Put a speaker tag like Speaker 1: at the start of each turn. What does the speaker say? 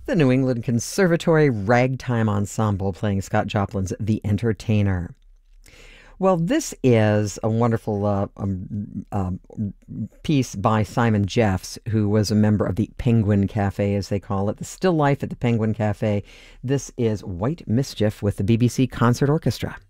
Speaker 1: The New England Conservatory Ragtime Ensemble playing Scott Joplin's The Entertainer. Well, this is a wonderful piece by Simon Jeffs, who was a member of the Penguin Cafe, as they call it, the still life at the Penguin Cafe. This is White Mischief with the BBC Concert Orchestra.